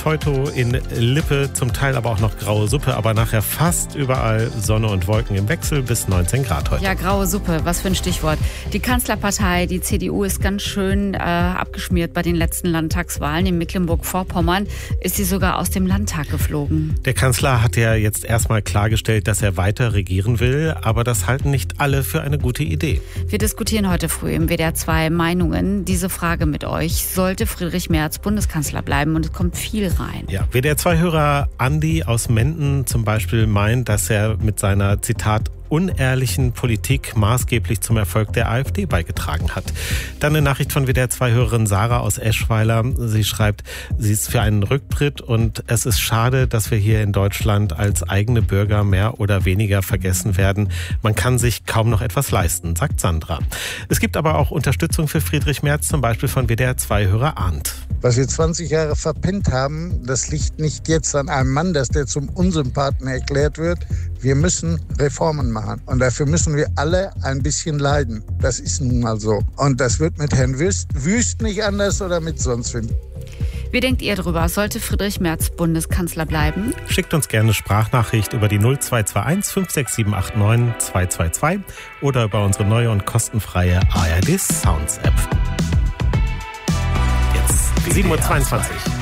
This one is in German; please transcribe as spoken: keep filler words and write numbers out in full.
Teutow, in Lippe, zum Teil aber auch noch graue Suppe, aber nachher fast überall Sonne und Wolken im Wechsel bis neunzehn Grad heute. Ja, graue Suppe, was für ein Stichwort. Die Kanzlerpartei, die C D U, ist ganz schön äh, abgeschmiert bei den letzten Landtagswahlen. In Mecklenburg-Vorpommern ist sie sogar aus dem Landtag geflogen. Der Kanzler hat ja jetzt erstmal klargestellt, dass er weiter regieren will, aber das halten nicht alle für eine gute Idee. Wir diskutieren heute früh im W D R zwei Meinungen. Diese Frage mit euch: Sollte Friedrich Merz Bundeskanzler bleiben? Und es kommt viel rein. Ja, W D R zwei Hörer Andi aus Menden zum Beispiel meint, dass er mit seiner, Zitat, unehrlichen Politik maßgeblich zum Erfolg der AfD beigetragen hat. Dann eine Nachricht von W D R zwei Hörerin Sarah aus Eschweiler. Sie schreibt, sie ist für einen Rücktritt und es ist schade, dass wir hier in Deutschland als eigene Bürger mehr oder weniger vergessen werden. Man kann sich kaum noch etwas leisten, sagt Sandra. Es gibt aber auch Unterstützung für Friedrich Merz, zum Beispiel von W D R zwei Hörer Arndt. Was wir zwanzig Jahre verpennt haben, das liegt nicht jetzt an einem Mann, dass der zum Unsympathen erklärt wird. Wir müssen Reformen machen. Und dafür müssen wir alle ein bisschen leiden. Das ist nun mal so. Und das wird mit Herrn Wüst, Wüst nicht anders oder mit sonst wem. Wie denkt ihr drüber? Sollte Friedrich Merz Bundeskanzler bleiben? Schickt uns gerne eine Sprachnachricht über die null zwei zwei eins fünf sechs sieben acht neun zwei zwei zwei oder über unsere neue und kostenfreie A R D Sounds App. Jetzt sieben Uhr zweiundzwanzig.